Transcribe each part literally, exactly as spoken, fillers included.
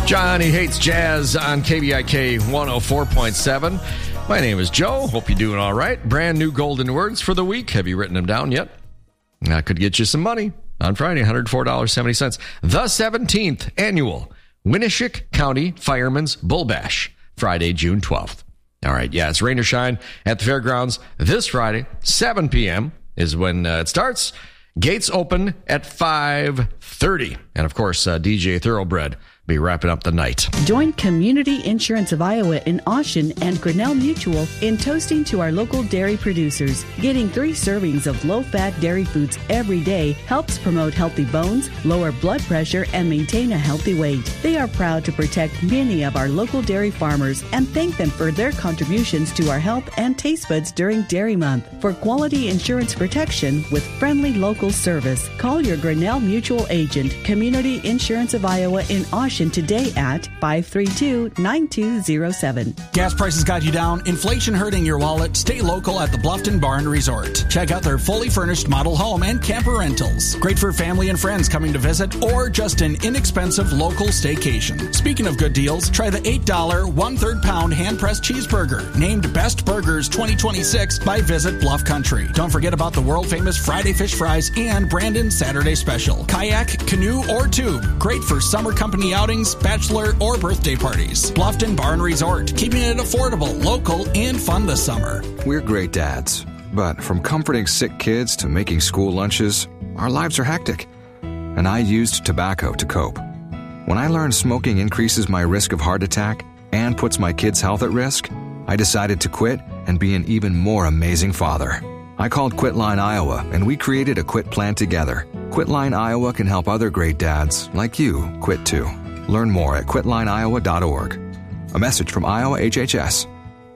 Johnny Hates Jazz on K B I K one oh four point seven. My name is Joe. Hope you're doing all right. Brand new golden words for the week. Have you written them down yet? That could get you some money on Friday, one hundred four dollars and seventy cents. The seventeenth annual Winneshiek County Fireman's Bull Bash, Friday, June twelfth. All right, yeah, it's rain or shine at the fairgrounds this Friday, seven p.m. is when uh, it starts. Gates open at five thirty. And, of course, uh, D J Thoroughbred be wrapping up the night. Join Community Insurance of Iowa in Austin and Grinnell Mutual in toasting to our local dairy producers. Getting three servings of low-fat dairy foods every day helps promote healthy bones, lower blood pressure, and maintain a healthy weight. They are proud to protect many of our local dairy farmers and thank them for their contributions to our health and taste buds during Dairy Month. For quality insurance protection with friendly local service, call your Grinnell Mutual agent, Community Insurance of Iowa in Austin, today at five three two, nine two zero seven. Gas prices got you down, inflation hurting your wallet. Stay local at the Bluffton Barn Resort. Check out their fully furnished model home and camper rentals. Great for family and friends coming to visit or just an inexpensive local staycation. Speaking of good deals, try the eight dollars one-third pound hand-pressed cheeseburger, named Best Burgers twenty twenty-six by Visit Bluff Country. Don't forget about the world-famous Friday fish fries and Brandon Saturday special. Kayak, canoe, or tube. Great for summer company outings, bachelor, or birthday parties. Bluffton Barn Resort, keeping it affordable, local, and fun this summer. We're great dads, but from comforting sick kids to making school lunches, our lives are hectic. And I used tobacco to cope. When I learned smoking increases my risk of heart attack and puts my kids' health at risk, I decided to quit and be an even more amazing father. I called Quitline Iowa, and we created a quit plan together. Quitline Iowa can help other great dads like you quit too. Learn more at quitline iowa dot org. A message from Iowa H H S.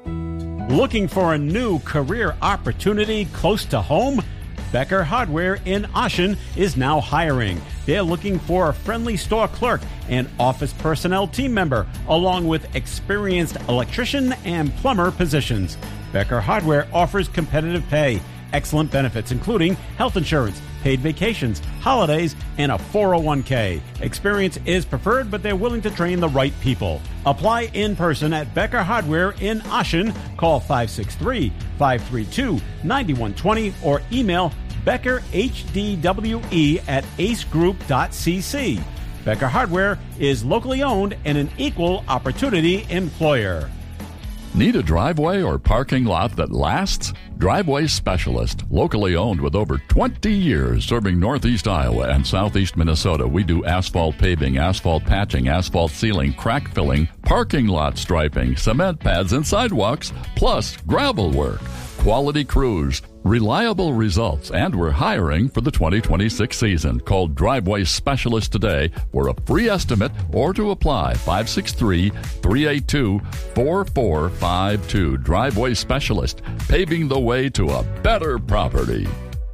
Looking for a new career opportunity close to home? Becker Hardware in Ashen is now hiring. They're looking for a friendly store clerk and office personnel team member, along with experienced electrician and plumber positions. Becker Hardware offers competitive pay, excellent benefits, including health insurance, paid vacations, holidays, and a four oh one k. Experience is preferred, but they're willing to train the right people. Apply in person at Becker Hardware in Ashen. Call five six three, five three two, nine one two zero or email Becker H D W E at ace group dot c c. Becker Hardware is locally owned and an equal opportunity employer. Need a driveway or parking lot that lasts? Driveway Specialist, locally owned with over twenty years serving Northeast Iowa and Southeast Minnesota. We do asphalt paving, asphalt patching, asphalt sealing, crack filling, parking lot striping, cement pads and sidewalks, plus gravel work. Quality crews, reliable results, and we're hiring for the twenty twenty-six season. Call Driveway Specialist today for a free estimate or to apply. five six three, three eight two, four four five two. Driveway Specialist, paving the way to a better property.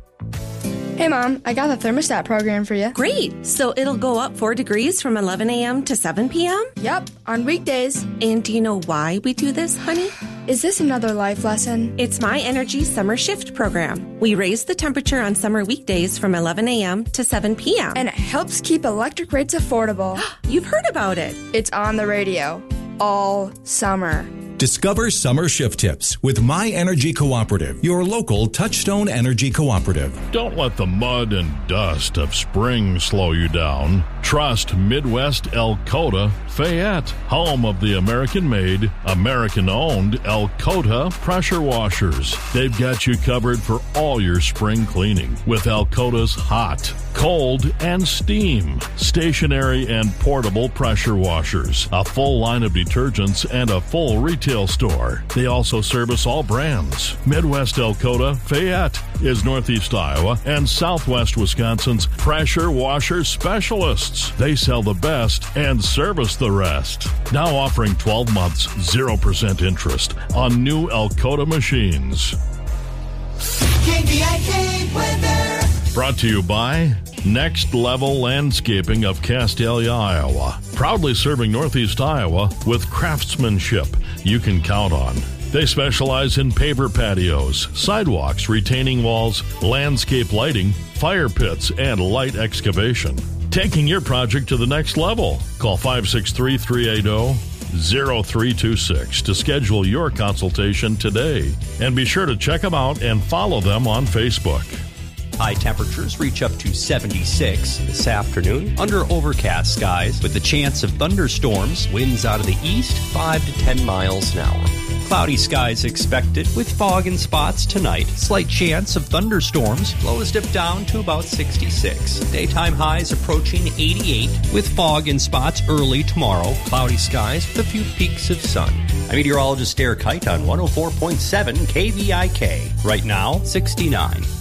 Hey, Mom, I got the thermostat program for you. Great. So it'll go up four degrees from eleven a.m. to seven p.m.? Yep, on weekdays. And do you know why we do this, honey? Is this another life lesson? It's My Energy Summer Shift program. We raise the temperature on summer weekdays from eleven a.m. to seven p.m. And it helps keep electric rates affordable. You've heard about it. It's on the radio all summer. Discover summer shift tips with My Energy Cooperative, your local Touchstone Energy Cooperative. Don't let the mud and dust of spring slow you down. Trust Midwest Elkota Fayette, home of the American-made, American-owned Elkota pressure washers. They've got you covered for all your spring cleaning with Elkota's hot, cold, and steam, stationary and portable pressure washers, a full line of detergents, and a full retail store. They also service all brands. Midwest Elkota Fayette is Northeast Iowa and Southwest Wisconsin's pressure washer specialists. They sell the best and service the rest. Now offering twelve months, zero percent interest on new Elkota machines. K B I K weather. Brought to you by Next Level Landscaping of Castalia, Iowa. Proudly serving Northeast Iowa with craftsmanship you can count on. They specialize in paver patios, sidewalks, retaining walls, landscape lighting, fire pits, and light excavation. taking your project to the next level. Call five six three, three eight zero, zero three two six to schedule your consultation today. And be sure to check them out and follow them on Facebook. High temperatures reach up to seventy-six this afternoon under overcast skies with the chance of thunderstorms, winds out of the east five to ten miles an hour. Cloudy skies expected with fog in spots tonight. Slight chance of thunderstorms. Lows dip down to about sixty-six. Daytime highs approaching eighty-eight with fog in spots early tomorrow. Cloudy skies with a few peaks of sun. I'm meteorologist Derek Height on one oh four point seven K V I K. Right now, sixty-nine.